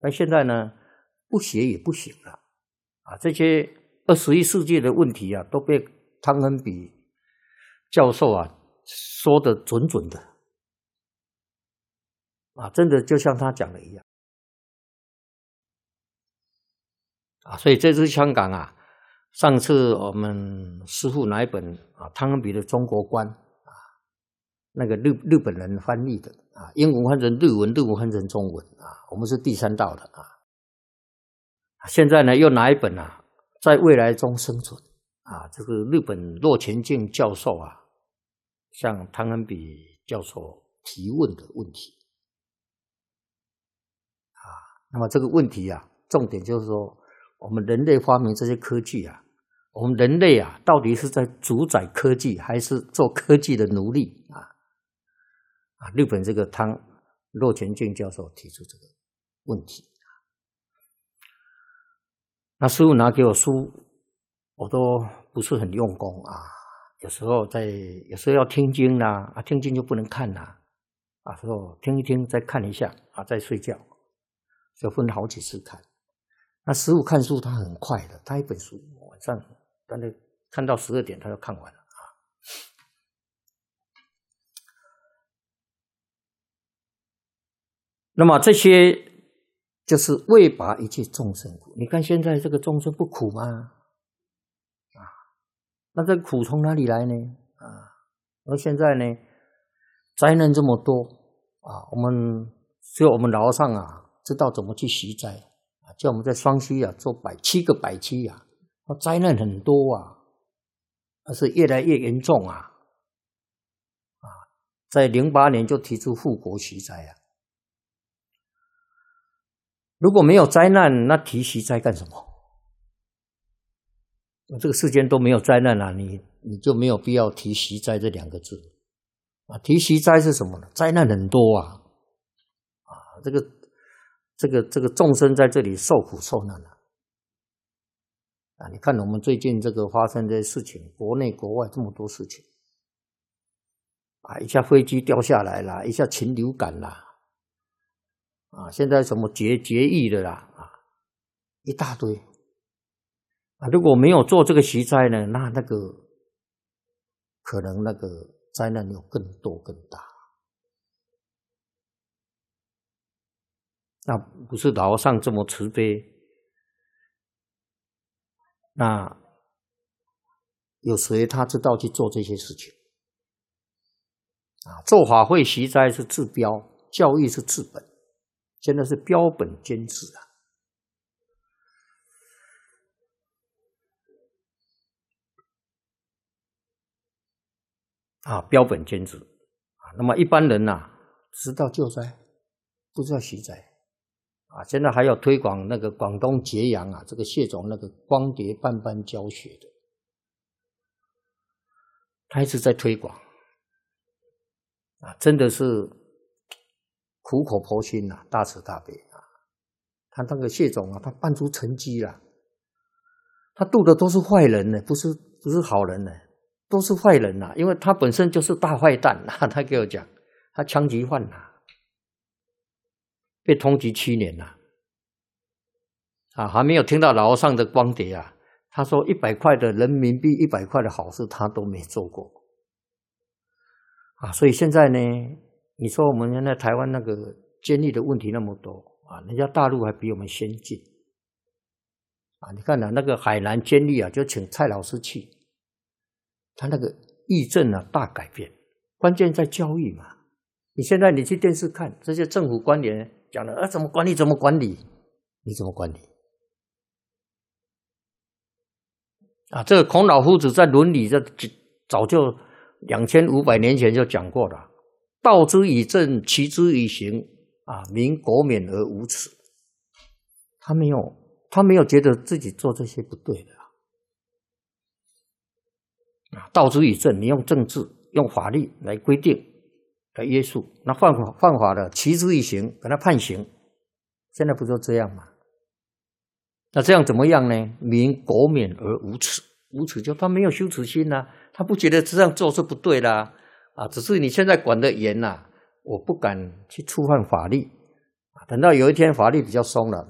但现在呢，不学也不行了啊！这些21世纪的问题啊，都被汤恩比教授啊说得准准的啊，真的就像他讲的一样啊！所以这次香港啊，上次我们师父拿一本啊汤恩比的《中国观》啊，那个日本人翻译的啊，英文换成日文，日文换成中文啊，我们是第三道的啊。现在呢，又拿一本啊，在未来中生存啊，这个日本骆前进教授啊，向汤恩比教授提问的问题啊。那么这个问题啊，重点就是说，我们人类发明这些科技啊，我们人类啊，到底是在主宰科技，还是做科技的奴隶啊？日本这个骆前进教授提出这个问题。那师父拿给我书，我都不是很用功啊。有时候要听经啦，听经就不能看啦，时候听一听再看一下啊，再睡觉，就分好几次看。那师父看书他很快的，他一本书晚上大概看到12点他就看完了啊。那么这些就是为拔一切众生苦。你看现在这个众生不苦吗？那这个苦从哪里来呢？而现在呢，灾难这么多啊，只有我们老和尚啊知道怎么去息灾啊，叫我们在双溪啊做7个百期啊，灾难很多啊，而是越来越严重啊。在08年就提出护国息灾啊。如果没有灾难，那提息灾干什么？这个世间都没有灾难啊，你就没有必要提息灾这2个字啊。提息灾是什么呢？灾难很多啊，这个众生在这里受苦受难啊。你看我们最近这个发生的事情，国内国外这么多事情啊，一下飞机掉下来啦，一下禽流感啦。现在什么绝疫的啦一大堆如果没有做这个息灾呢，那个可能那个灾难有更多更大。那不是老和尚这么慈悲，那有谁他知道去做这些事情做法会息灾是治标，教育是治本，现在是标本兼治标本兼治那么一般人知道救灾，不知道息灾现在还要推广那个广东揭阳这个谢总那个光碟半班教学的，他一直在推广真的是苦口婆心大慈大悲他那个谢总他办出成绩他度的都是坏人呢，不是好人呢，都是坏人因为他本身就是大坏蛋他给我讲，他枪击犯被通缉7年还没有听到老和尚的光碟他说100块的人民币100块的好事他都没做过所以现在呢，你说我们现在台湾那个监狱的问题那么多人家大陆还比我们先进你看那个海南监狱就请蔡老师去，他那个议政大改变，关键在教育嘛。你现在你去电视看这些政府官员讲的怎么管理怎么管理，你怎么管理这个孔老夫子在伦理早就2500年前就讲过了，道之以政，齐之以刑民国免而无耻。他没有觉得自己做这些不对的道之以政，你用政治用法律来规定来约束，那犯法的齐之以刑，给他判刑，现在不就这样吗？那这样怎么样呢？民国免而无耻，无耻就他没有羞耻心他不觉得这样做是不对只是你现在管得严我不敢去触犯法律等到有一天法律比较松了。